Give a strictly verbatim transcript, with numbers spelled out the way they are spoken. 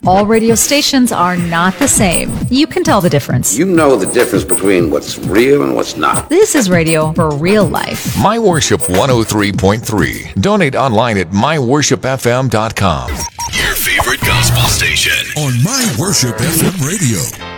All radio stations are not the same. You can tell the difference. You know the difference between what's real and what's not. This is radio for real life. My Worship one oh three point three. Donate online at my worship f m dot com. Your favorite gospel station on My Worship F M Radio.